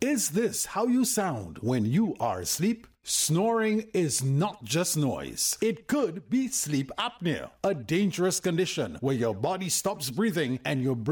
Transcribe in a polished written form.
Is this how you sound when you are asleep? Snoring is not just noise. It could be sleep apnea, a dangerous condition where your body stops breathing and your brain